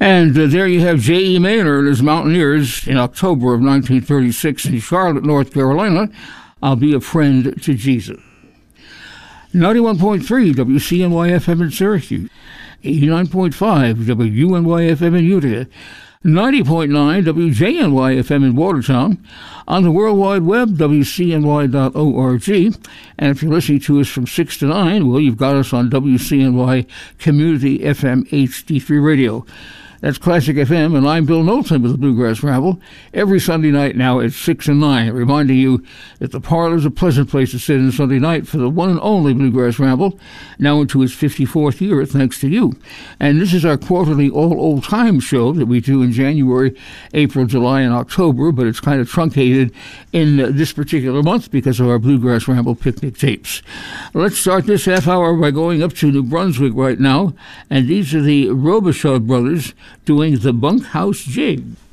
And there you have J.E. Maynard and his Mountaineers in October of 1936 in Charlotte, North Carolina. I'll be a friend to Jesus. 91.3 WCNY-FM in Syracuse, 89.5 WUNY-FM in Utica, 90.9 WJNY-FM in Watertown, on the World Wide Web, WCNY.org. And if you're listening to us from 6 to 9, well, you've got us on WCNY Community FM HD3 Radio. That's Classic FM, and I'm Bill Knowlton with the Bluegrass Ramble, every Sunday night now at 6 and 9, reminding you that the parlor's a pleasant place to sit on Sunday night for the one and only Bluegrass Ramble, now into its 54th year, thanks to you. And this is our quarterly All Old Time show that we do in January, April, July, and October, but it's kind of truncated in this particular month because of our Bluegrass Ramble picnic tapes. Let's start this half hour by going up to New Brunswick right now, and these are the Robichaud brothers doing the Bunkhouse Jig.